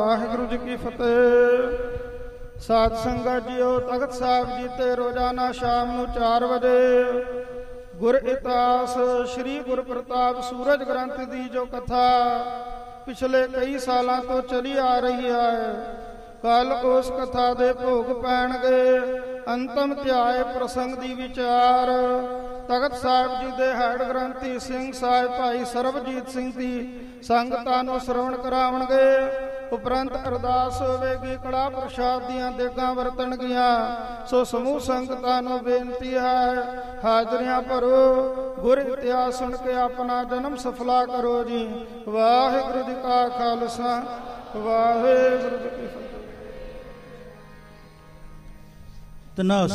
ਵਾਹਿਗੁਰੂ ਜੀ ਕੀ ਫਤਿਹ। ਸਾਧ ਸੰਗਤ ਜੀਓ, ਤਖਤ ਸਾਹਿਬ ਜੀ ਤੇ ਰੋਜ਼ਾਨਾ ਸ਼ਾਮ ਨੂੰ 4 ਵਜੇ ਗੁਰ ਇਤਿਹਾਸ ਸ਼੍ਰੀ ਗੁਰ ਪ੍ਰਤਾਪ ਸੂਰਜ ਗ੍ਰੰਥ ਦੀ ਜੋ ਕਥਾ ਪਿਛਲੇ ਕਈ ਸਾਲਾਂ ਤੋਂ ਚਲੀ ਆ ਰਹੀ ਹੈ, ਕੱਲ ਉਸ ਕਥਾ ਦੇ ਭੋਗ ਪੈਣਗੇ। ਅੰਤਮ ਧਿਆਏ ਪ੍ਰਸੰਗ ਦੀ ਵਿਚਾਰ ਤਖਤ ਸਾਹਿਬ ਜੀ ਦੇ ਹੈਡ ਗ੍ਰੰਥੀ ਸਿੰਘ ਸਾਹਿਬ ਭਾਈ ਸਰਬਜੀਤ ਸਿੰਘ ਦੀ ਸੰਗਤਾਂ ਨੂੰ ਸ਼ਰਵਣ ਕਰਾਉਣਗੇ। ਉਪਰੰਤ ਅਰਦਾਸ ਹੋਵੇਗੀ, ਕੜਾ ਪ੍ਰਸ਼ਾਦ ਦੀਆਂ ਦੇਗਾਂ ਵਰਤਣਗੀਆਂ। ਸੋ ਸਮੂਹ ਸੰਗਤਾਂ ਨੂੰ ਬੇਨਤੀ ਹੈ, ਹਾਜ਼ਰੀਆਂ ਭਰੋ, ਗੁਰ ਇਤਿਹਾਸ ਸੁਣ ਕੇ ਆਪਣਾ ਜਨਮ ਸਫਲਾ ਕਰੋ ਜੀ। ਵਾਹਿਗੁਰੂ ਜੀ ਕਾ ਖਾਲਸਾ, ਵਾਹਿਗੁਰੂ ਜੀ ਕੀ ਫਤਿਹ।